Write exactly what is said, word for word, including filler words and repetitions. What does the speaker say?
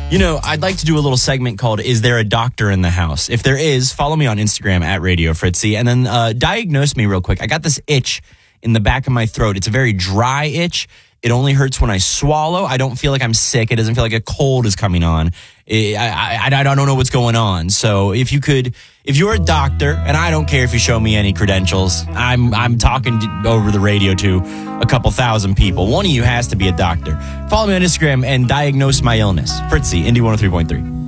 You know, I'd like to do a little segment called Is There a Doctor in the House? If there is, follow me on Instagram at Radio Fritzy, and then uh, diagnose me real quick. I got this itch in the back of my throat. It's a very dry itch. It only hurts when I swallow. I don't feel like I'm sick. It doesn't feel like a cold is coming on. I, I, I, I don't know what's going on. So if you could, if you're a doctor, and I don't care if you show me any credentials, I'm I'm talking over the radio to a couple thousand people. One of you has to be a doctor. Follow me on Instagram and diagnose my illness. Fritzy, Indy one oh three point three.